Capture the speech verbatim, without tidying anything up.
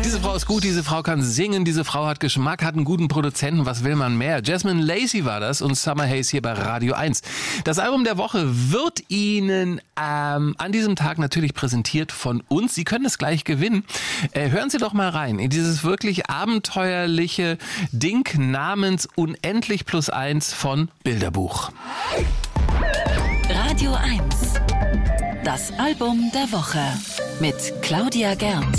Diese Frau ist gut, diese Frau kann singen, diese Frau hat Geschmack, hat einen guten Produzenten, was will man mehr? Jasmine Lacey war das und Summer Haze hier bei Radio eins. Das Album der Woche wird Ihnen ähm, an diesem Tag natürlich präsentiert von uns. Sie können es gleich gewinnen. Äh, hören Sie doch mal rein in dieses wirklich abenteuerliche Ding namens Unendlich plus eins von Bilderbuch. Radio eins. Das Album der Woche mit Claudia Gerns.